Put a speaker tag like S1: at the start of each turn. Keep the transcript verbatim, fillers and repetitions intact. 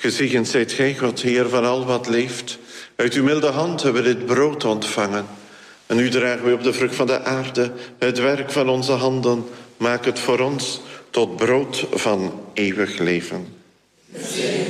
S1: Gezegend zijt gij, God, Heer van al wat leeft. Uit uw milde hand hebben we dit brood ontvangen. En nu dragen we op de vrucht van de aarde het werk van onze handen. Maak het voor ons tot brood van eeuwig leven.
S2: Zegen